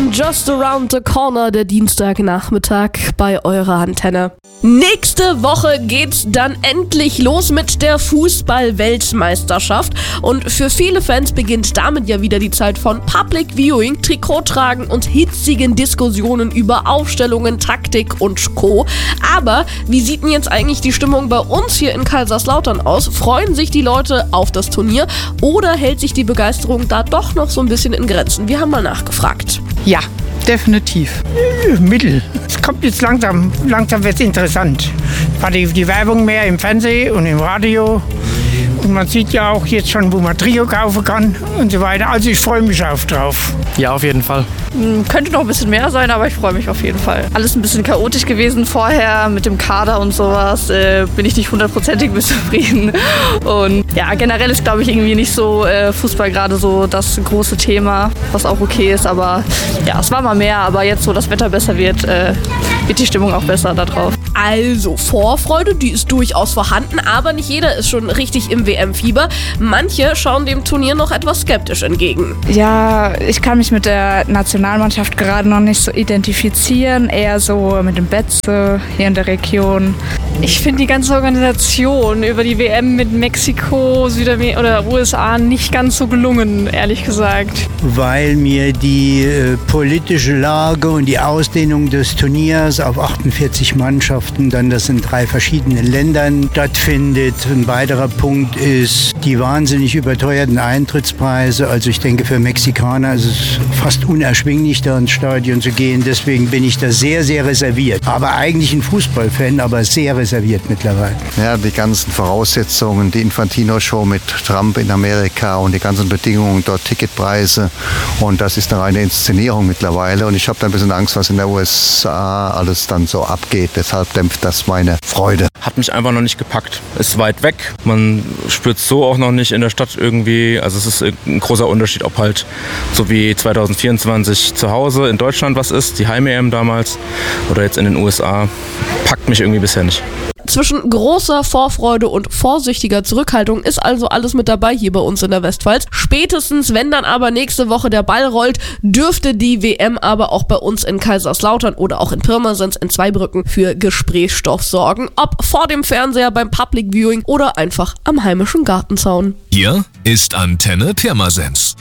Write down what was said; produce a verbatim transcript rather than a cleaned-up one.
and Just Around the Corner, der Dienstagnachmittag bei eurer Antenne. Nächste Woche geht's dann endlich los mit der Fußball-Weltmeisterschaft und für viele Fans beginnt damit ja wieder die Zeit von Public Viewing, Trikottragen und hitzigen Diskussionen über Aufstellungen, Taktik und Co. Aber wie sieht denn jetzt eigentlich die Stimmung bei uns hier in Kaiserslautern aus? Freuen sich die Leute auf das Turnier oder hält sich die Begeisterung da doch noch so ein bisschen in Grenzen? Wir haben mal nachgefragt. Ja, definitiv. Mittel. Es kommt jetzt langsam, langsam wird es interessant. War die, die Werbung mehr im Fernsehen und im Radio. Und man sieht ja auch jetzt schon, wo man Trio kaufen kann und so weiter. Also ich freue mich auch drauf. Ja, auf jeden Fall. Könnte noch ein bisschen mehr sein, aber ich freue mich auf jeden Fall. Alles ein bisschen chaotisch gewesen vorher mit dem Kader und sowas. Äh, bin ich nicht hundertprozentig mit zufrieden. Und ja, generell ist, glaube ich, irgendwie nicht so äh, Fußball gerade so das große Thema, was auch okay ist. Aber ja, es war mal mehr. Aber jetzt, wo das Wetter besser wird, äh, wird die Stimmung auch besser da drauf. Also Vorfreude, die ist durchaus vorhanden, aber nicht jeder ist schon richtig im W M-Fieber. Manche schauen dem Turnier noch etwas skeptisch entgegen. Ja, ich kann mich mit der Nationalmannschaft gerade noch nicht so identifizieren, eher so mit dem Betze hier in der Region. Ich finde die ganze Organisation über die W M mit Mexiko, Südamerika oder U S A nicht ganz so gelungen, ehrlich gesagt. Weil mir die äh, politische Lage und die Ausdehnung des Turniers auf achtundvierzig Mannschaften, dann das in drei verschiedenen Ländern stattfindet. Ein weiterer Punkt ist die wahnsinnig überteuerten Eintrittspreise. Also ich denke, für Mexikaner ist es fast unerschwinglich, da ins Stadion zu gehen. Deswegen bin ich da sehr, sehr reserviert. Aber eigentlich ein Fußballfan, aber sehr reserviert mittlerweile. Ja, die ganzen Voraussetzungen, die Infantino-Show mit Trump in Amerika und die ganzen Bedingungen dort, Ticketpreise. Und das ist eine reine Inszenierung mittlerweile. Und ich habe da ein bisschen Angst, was in der U S A alles dann so abgeht. Deshalb dämpft das meine Freude. Hat mich einfach noch nicht gepackt. Ist weit weg. Man spürt es so auch noch nicht in der Stadt irgendwie. Also es ist ein großer Unterschied, ob halt so wie zwanzig vierundzwanzig zu Hause in Deutschland was ist, die Heim-E M damals, oder jetzt in den U S A. Packt mich irgendwie bisher nicht. Zwischen großer Vorfreude und vorsichtiger Zurückhaltung ist also alles mit dabei hier bei uns in der Westpfalz. Spätestens, wenn dann aber nächste Woche der Ball rollt, dürfte die W M aber auch bei uns in Kaiserslautern oder auch in Pirmasens in Zweibrücken für Gesprächsstoff sorgen. Ob vor dem Fernseher beim Public Viewing oder einfach am heimischen Gartenzaun. Hier ist Antenne Pirmasens.